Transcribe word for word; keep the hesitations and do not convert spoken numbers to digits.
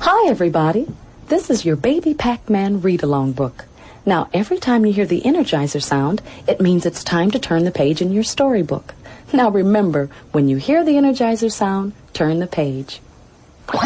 Hi, everybody. This is your Baby Pac-Man read-along book. Now, every time you hear the Energizer sound, it means it's time to turn the page in your storybook. Now, remember, when you hear the Energizer sound, turn the page.